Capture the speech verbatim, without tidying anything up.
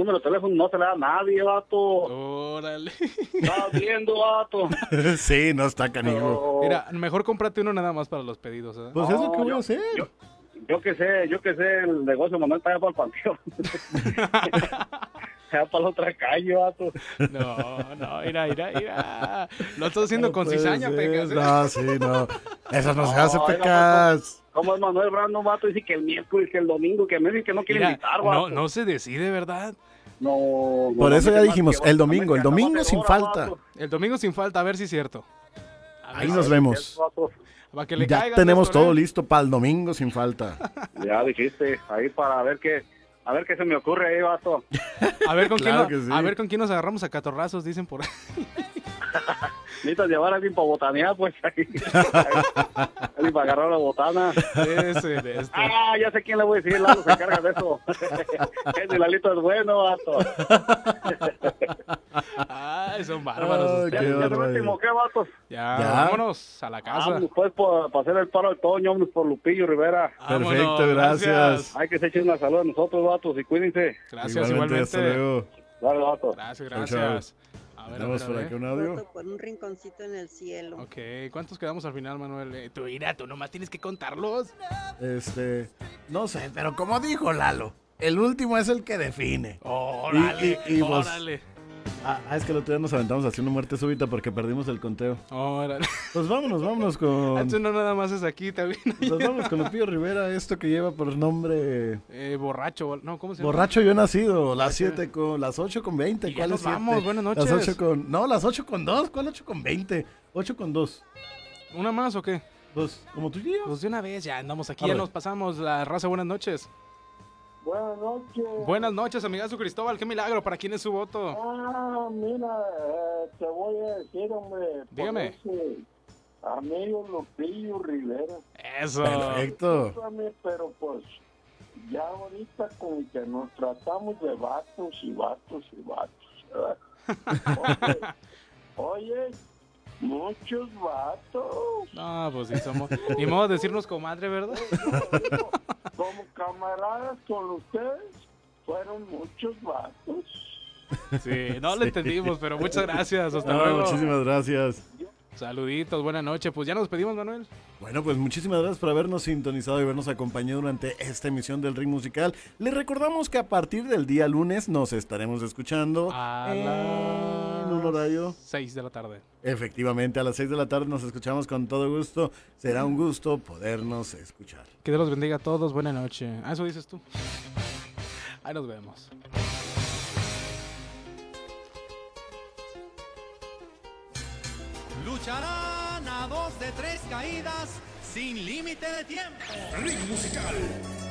número de teléfono no se le da a nadie, vato. Órale. Estás viendo, vato. Sí, no está canijo. No. Mira, mejor cómprate uno nada más para los pedidos, ¿eh? Pues es lo que No, voy a yo- hacer. Yo, yo que sé, yo que sé, el negocio Manuel está allá para el panteón. Allá para la otra calle, vato. No, no, mira, mira, mira. Lo estás haciendo con puede cizaña, ser. Pecas, ¿eh? No, sí, no. Eso no se No, hace, oiga, Pecas. ¿Cómo es Manuel Brando, vato? Dice que el miércoles, que el domingo, que me dice que no quiere Mira, invitar, vato. no, no se decide, ¿verdad? No, Por no, eso no, ya que dijimos, más que el va- domingo, el que hasta domingo va a ser sin hora, falta. vato. El domingo sin falta, a ver si es cierto. A ver Ahí si- nos vemos. Vato. Para que le Ya caigan tenemos dos, ¿eh? todo listo para el domingo sin falta. Ya dijiste, ahí para ver qué, a ver qué se me ocurre ahí, vato. A ver con Claro quién, que no- sí. a ver con quién nos agarramos a catorrazos, dicen por ahí. Necesitas llevar a alguien para botanear, pues ahí. Alguien para agarrar la botana. Ese, de este. Ah, ya sé quién le voy a decir, Lalo se encarga de eso. Ese Lalito es bueno, vato. Ay, son bárbaros Ay, ustedes. Ya, qué ya es el barbaridad. último, ¿qué, vatos? Ya, Ya. vámonos a la casa. Vámonos, pues, por- para hacer el paro de Toño, vámonos por Lupillo Rivera. Vámonos, Perfecto, gracias. Hay que se echen una salud a nosotros, vatos, y cuídense. Gracias, Igualmente, hasta igualmente. luego. Dale, vatos. Gracias, Chao, gracias. A ver, a Tenemos ver, a por ver. aquí un audio. Voto por un rinconcito en el cielo. Ok, ¿cuántos quedamos al final, Manuel? Eh, tú, mira, tú nomás tienes que contarlos. Este, no sé, pero como dijo Lalo, el último es el que define. Órale, Y- y- y vos- órale. Ah, ah, es que el otro día nos aventamos haciendo muerte súbita porque perdimos el conteo. Órale. Pues vámonos, vámonos con... Antes no nada más es aquí también. Pues vámonos con Lupillo Rivera, esto que lleva por nombre... Eh, borracho, no, ¿cómo se llama? Borracho yo nacido, las siete con... Las ocho con veinte, Y ya ¿cuál nos es siete? vamos, buenas noches. Las ocho con... No, las ocho con dos, ¿cuál ocho con veinte? Ocho con dos. ¿Una más o qué? Pues, como tú digas. Pues de una vez, ya andamos aquí, A ya ver. nos pasamos. La raza, buenas noches. Buenas noches. Buenas noches, amigazo Cristóbal, qué milagro, ¿para quién es su voto? Ah, mira, eh, te voy a decir, hombre. por Dígame. ese amigo Lupillo Rivera. Eso. Perfecto. Discúlpame, pero pues ya ahorita con que nos tratamos de vatos y vatos y vatos. ¿verdad? Oye, oye, muchos vatos. No, pues sí, somos. Ni modo de decirnos comadre, ¿verdad? Digo, como camaradas con ustedes, fueron muchos vatos. Sí, no lo entendimos, pero muchas gracias. Hasta No, luego. muchísimas gracias. Saluditos, buenas noches. Pues ya nos despedimos, Manuel. Bueno, pues muchísimas gracias por habernos sintonizado y habernos acompañado durante esta emisión del Ring Musical. Les recordamos que a partir del día lunes nos estaremos escuchando A en las un horario. seis de la tarde. Efectivamente, a las seis de la tarde nos escuchamos con todo gusto. Será un gusto podernos escuchar. Que Dios los bendiga a todos. Buena noche. Ah, eso dices tú. Ahí nos vemos. Lucharán a dos de tres caídas sin límite de tiempo. Ring Musical.